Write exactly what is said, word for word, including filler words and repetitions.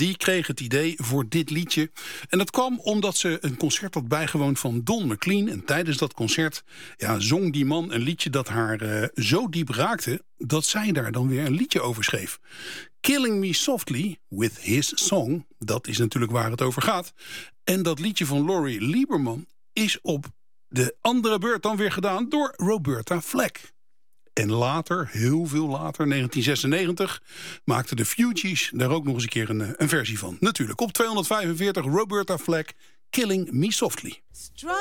die kreeg het idee voor dit liedje. En dat kwam omdat ze een concert had bijgewoond van Don McLean. En tijdens dat concert ja, zong die man een liedje dat haar uh, zo diep raakte dat zij daar dan weer een liedje over schreef. Killing Me Softly with His Song, dat is natuurlijk waar het over gaat. En dat liedje van Laurie Lieberman is op de andere beurt dan weer gedaan door Roberta Flack. En later, heel veel later, negentien zesennegentig, maakten de Fugees daar ook nog eens een keer een, een versie van. Natuurlijk, op tweehonderdvijfenveertig Roberta Flack, Killing Me Softly.